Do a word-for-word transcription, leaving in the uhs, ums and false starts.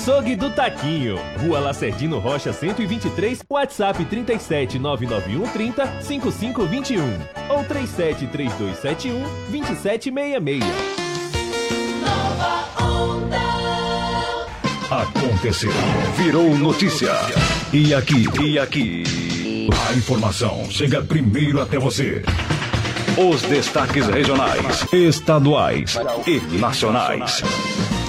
Açougue do Taquinho, Rua Lacerdino Rocha cento e vinte e três, WhatsApp trinta e sete, nove nove um, trinta, cinquenta e cinco vinte e um ou trinta e sete, trinta e dois setenta e um, vinte e sete sessenta e seis. Nova Onda. Aconteceu, virou notícia. E aqui, e aqui, a informação chega primeiro até você. Os destaques regionais, estaduais e nacionais.